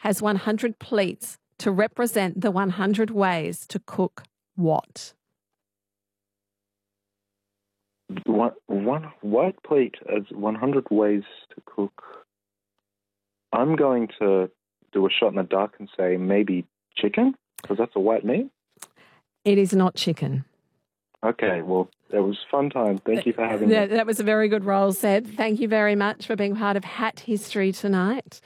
has 100 pleats to represent the 100 ways to cook what? One white plate as 100 ways to cook. I'm going to do a shot in the dark and say maybe chicken, because that's a white meat. It is not chicken. Okay, well, it was a fun time. Thank you for having me. That was a very good roll, Seb. Thank you very much for being part of Hat History tonight.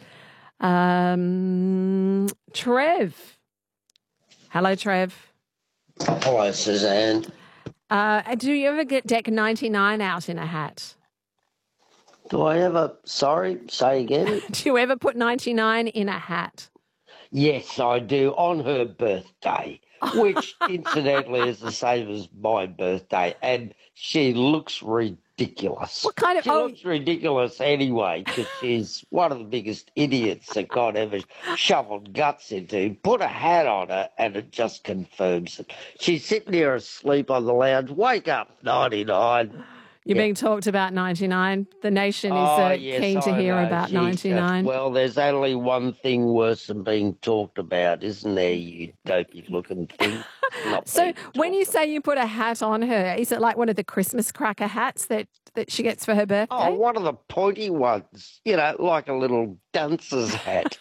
Trev. Hello, Trev. Hello, Suzanne. Do you ever get deck 99 out in a hat? Do I ever, sorry, say again? Do you ever put 99 in a hat? Yes, I do, on her birthday, which incidentally is the same as my birthday, and she looks ridiculous. What kind of... She looks ridiculous anyway, because she's one of the biggest idiots that God ever shoveled guts into. Put a hat on her, and it just confirms it. She's sitting there asleep on the lounge. Wake up, 99. You're being talked about 99. The nation is keen to hear about 99. Well, there's only one thing worse than being talked about, isn't there, you dopey-looking thing? So when you say you put a hat on her, is it like one of the Christmas cracker hats that she gets for her birthday? Oh, one of the pointy ones, like a little dancer's hat.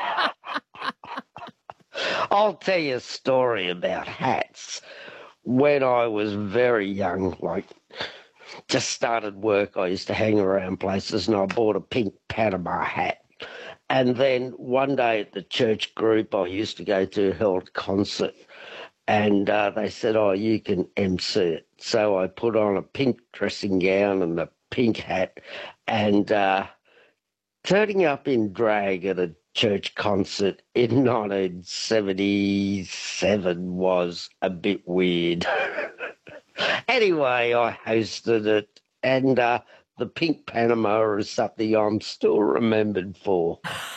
I'll tell you a story about hats. When I was very young, just started work, I used to hang around places and I bought a pink Panama hat. And then one day at the church group I used to go to held a concert and they said, you can MC it. So I put on a pink dressing gown and a pink hat and turning up in drag at a church concert in 1977 was a bit weird. Anyway, I hosted it, and the pink Panama is something I'm still remembered for.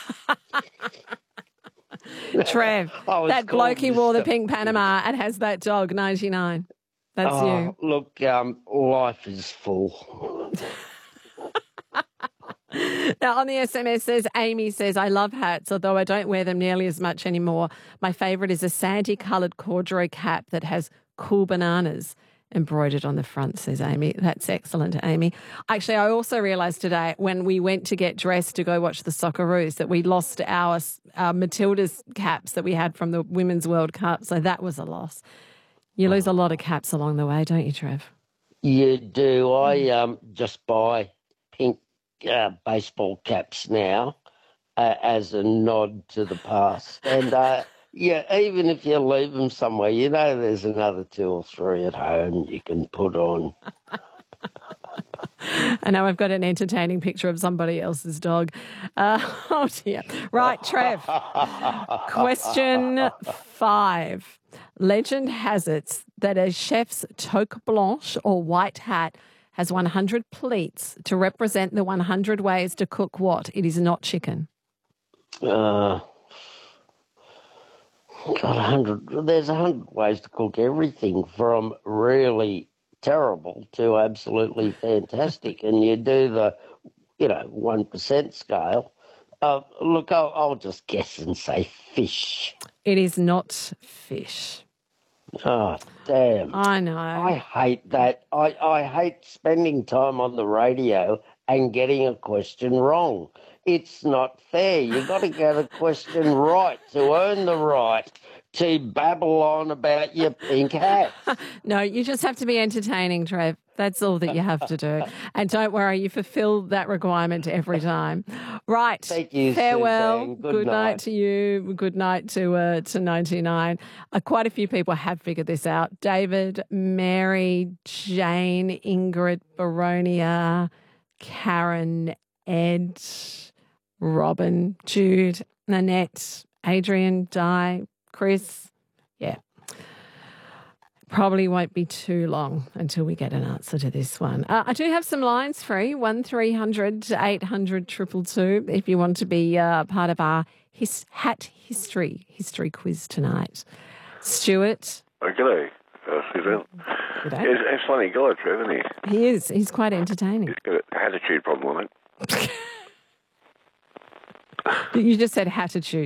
Trev, that bloke who wore the pink Panama and has that dog, 99. That's you. Look, life is full. Now, on the SMS says, Amy says, I love hats, although I don't wear them nearly as much anymore. My favourite is a sandy-coloured corduroy cap that has cool bananas embroidered on the front, says Amy. That's excellent, Amy. Actually, I also realised today when we went to get dressed to go watch the Socceroos that we lost our Matilda's caps that we had from the Women's World Cup, so that was a loss. You lose a lot of caps along the way, don't you, Trev? You do. I just buy pink baseball caps now as a nod to the past. And even if you leave them somewhere, there's another 2 or 3 at home you can put on. I know I've got an entertaining picture of somebody else's dog. Oh, dear. Right, Trev. Question 5. Legend has it that a chef's toque blanche or white hat has 100 pleats to represent the 100 ways to cook what? It is not chicken. There's 100 ways to cook everything from really terrible to absolutely fantastic. And you do the, 1% scale. Look, I'll just guess and say fish. It is not fish. Oh, damn. I know. I hate that. I hate spending time on the radio and getting a question wrong. It's not fair. You've got to get a question right to earn the right to babble on about your pink hat. No, you just have to be entertaining, Trev. That's all that you have to do. And don't worry, you fulfill that requirement every time. Right. Thank you, farewell. Suzanne. Good night to you. Good night to 99. Quite a few people have figured this out. David, Mary, Jane, Ingrid, Baronia, Karen, Ed, Robin, Jude, Nanette, Adrian, Di, Chris. Yeah. Probably won't be too long until we get an answer to this one. I do have some lines free, 1300 800 222, if you want to be part of our hat history quiz tonight. Stuart. Oh, g'day, Suzanne. G'day. It's funny guy, Trev, isn't he? He is. He's quite entertaining. He's got an attitude problem, I think. You just said attitude.